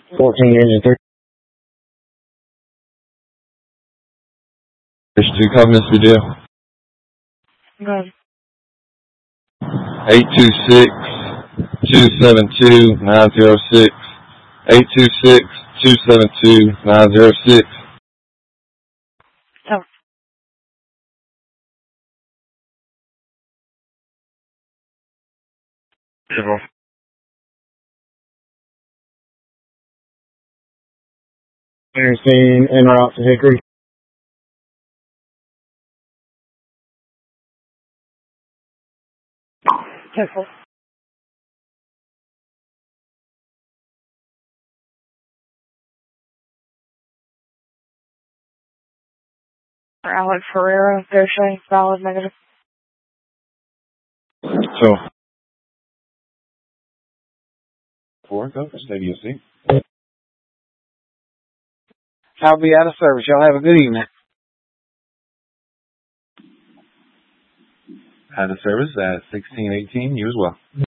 14 engine 3. There's 2 Covenants to do. Good. 826-272-906. 826-272-906. Oh. Scene en route to Hickory. Careful. For Alex Ferreira, they're showing valid negative. So. 4, go. Stadium C. I'll be out of service. Y'all have a good evening. Out of service at 1618. You as well.